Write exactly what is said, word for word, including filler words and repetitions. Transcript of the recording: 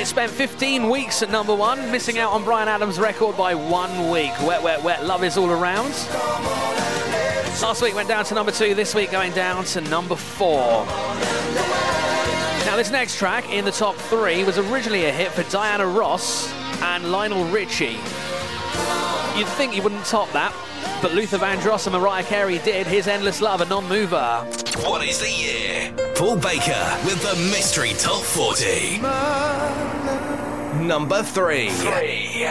It spent fifteen weeks at number one, missing out on Bryan Adams' record by one week. Wet, Wet, Wet, Love Is All Around. Last week went down to number two, this week going down to number four. Now this next track in the top three was originally a hit for Diana Ross and Lionel Richie. You'd think you wouldn't top that, but Luther Vandross and Mariah Carey did. His Endless Love, a non-mover. What is the year? Paul Baker with the Mystery Top forty. Number three. three.